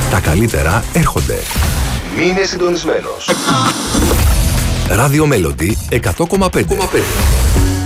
Τα καλύτερα έρχονται. Μείνε συντονισμένος. Radio Melody 100,5.